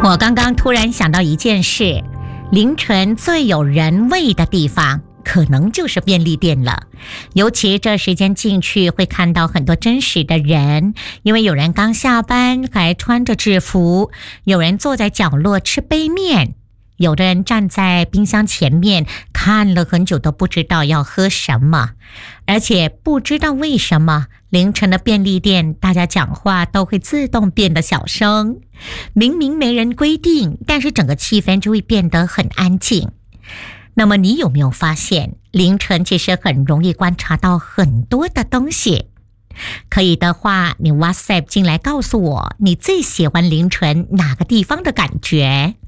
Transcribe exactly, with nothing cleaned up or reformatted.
我刚刚突然想到一件事，凌晨最有人味的地方可能就是便利店了，尤其这时间进去会看到很多真实的人，因为有人刚下班还穿着制服，有人坐在角落吃杯面，有的人站在冰箱前面看了很久都不知道要喝什么，而且不知道为什么凌晨的便利店大家讲话都会自动变得小声，明明没人规定，但是整个气氛就会变得很安静。那么你有没有发现凌晨其实很容易观察到很多的东西？可以的话，你 WhatsApp 进来告诉我你最喜欢凌晨哪个地方的感觉。